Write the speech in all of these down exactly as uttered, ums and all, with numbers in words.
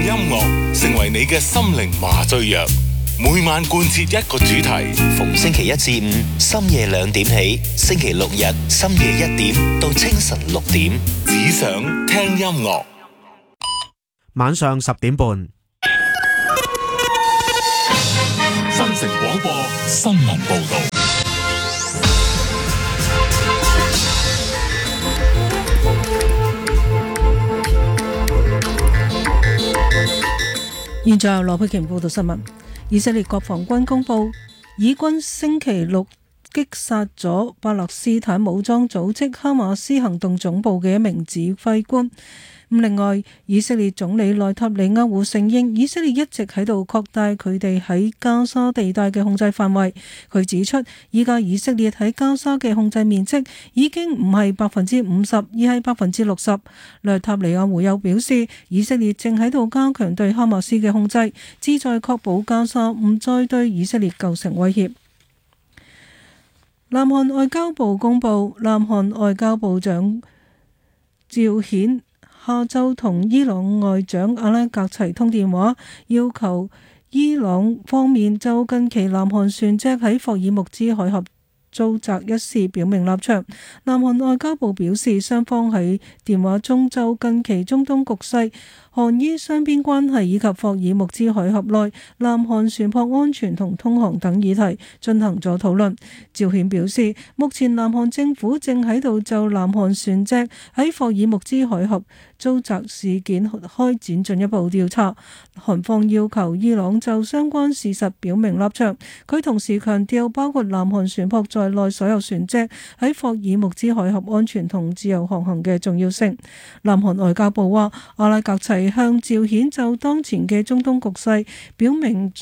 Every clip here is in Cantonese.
音樂成為你嘅心靈麻醉藥，每晚貫徹一個主題， 逢星期一至五深夜兩點起，星期六日深夜一點到清晨六點， 只想聽音樂。 晚上十點半， 新城廣播新聞報道。 現在由羅佩瓊報道新聞。以色列國防軍公佈，以軍星期六擊殺咗巴勒斯坦武裝組織哈馬斯行動總部嘅一名指揮官。另外，以色列總理內塔尼亞胡承認，以色列一直喺度擴大佢哋喺加沙地帶嘅控制範圍。佢指出，依家以色列喺加沙嘅控制面積已經唔係百分之五十，而係百分之六十。內塔尼亞胡又表示，以色列正喺度加強對哈馬斯嘅控制，旨在確保加沙唔再對以色列構成威脅。南韓外交部公佈，南韓外交部長趙顯下晝同伊朗外長阿拉格齊通電話，要求伊朗方面就近期南韓船隻喺霍爾木茲海峽遭襲一事表明立場。南韓外交部表示，雙方喺電話中就近期中東局勢、韓伊雙邊關係以及霍爾木茲海峽內南韓船舶安全同通航等議題進行咗討論。趙顯表示，目前南韓政府正喺度就南韓船隻喺霍爾木茲海峽遭襲事件開展進一步調查。韓方要求伊朗就相關事實表明立場。佢同時強調，包括南韓船舶在內所有船隻喺霍爾木茲海峽安全同自由航行嘅重要性。南韓外交部話，阿拉格齊向趙顯就當前嘅中東局勢表明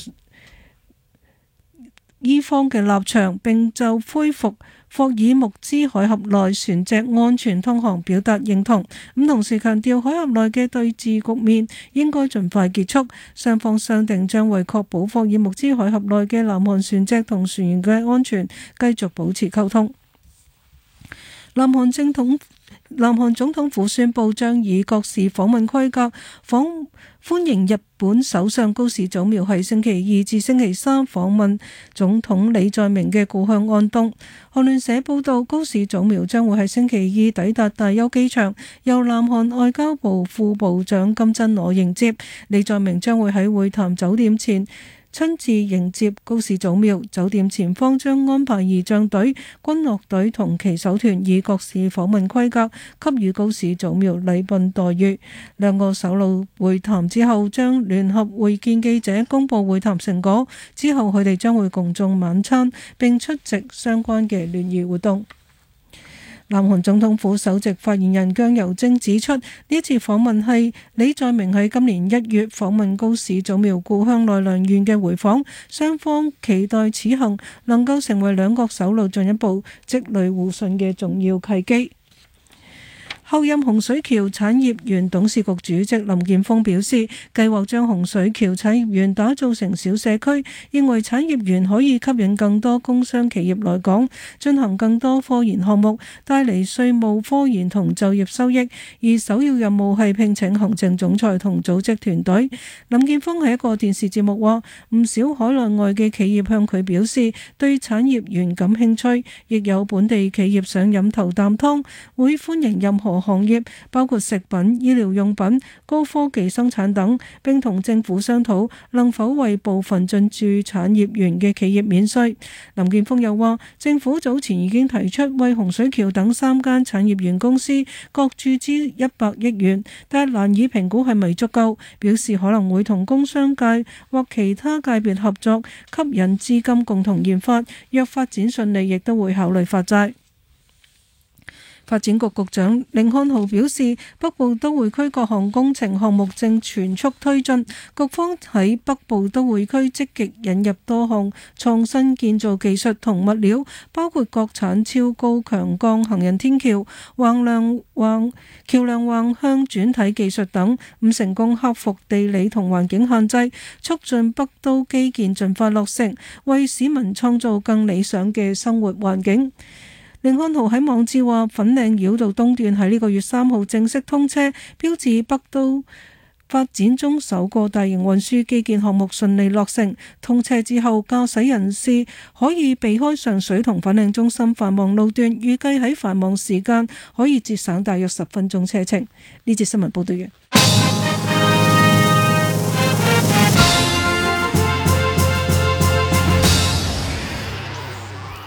伊方嘅立場，並就恢復霍爾木茲海峽內船隻安全通航表達認同。咁同時強調，海峽內嘅對峙局面應該盡快結束。雙方商定將為確保霍爾木茲海峽內嘅南韓船隻同船員嘅安全，繼續保持溝通。南韓正統南韓總統府宣布將以國事訪問規格訪歡迎日本首相高市早苗喺星期二至星期三訪問總統李在明嘅故鄉安東。韓聯社報道，高市早苗將會喺星期二抵達大邱機場，由南韓外交部副部長金珍羅迎接。李在明將會喺會談酒店前親自迎接高市早苗，酒店前方將安排儀仗隊、軍樂隊同騎手團，以國事訪問規格給予高市早苗禮賓待遇。兩個首腦會談之後，將聯合會見記者，公布會談成果。之後佢哋將會共進晚餐，並出席相關嘅聯誼活動。南韓總統府首席發言人姜由正指出，呢次訪問係李在明喺今年一月訪問高市早苗故鄉奈良縣嘅回訪，雙方期待此行能夠成為兩國首腦進一步積累互信嘅重要契機。後任洪水橋產業園董事局主席林健鋒表示，計劃將洪水橋產業園打造成小社區，認為產業園可以吸引更多工商企業來港，進行更多科研項目，帶嚟稅務科研同就業收益。而首要任務係聘請行政總裁同組織團隊。林健鋒喺一個電視節目話，唔少海內外嘅企業向佢表示對產業園感興趣，亦有本地企業想飲頭啖湯，會歡迎任何行業，包括食品、醫療用品、高科技生產等，並同政府商討能否為部分進駐產業園嘅企業免稅。林健鋒又話，政府早前已經提出為洪水橋等三間產業園公司各注資一百億元，但難以評估係咪足夠，表示可能會同工商界或其他界別合作，吸引資金共同研發，若發展順利，亦都會考慮發債。發展局局長甯漢豪表示，北部都會區各項工程項目正全速推進，局方喺北部都會區積極引入多項創新建造技術同物料，包括國產超高強鋼行人天橋、橫梁橫橋梁橫向轉體技術等，咁成功克服地理同環境限制，促進北都基建盡快落成，為市民創造更理想嘅生活環境。甯漢豪喺網誌話，粉嶺繞道東段喺呢個月三號正式通車，標誌北都發展中首個大型運輸基建項目順利落成，通車之後，駕駛人士可以避開上水同粉嶺中心繁忙路段，預計喺繁忙時間可以節省大約十分鐘車程。呢節新聞報道完。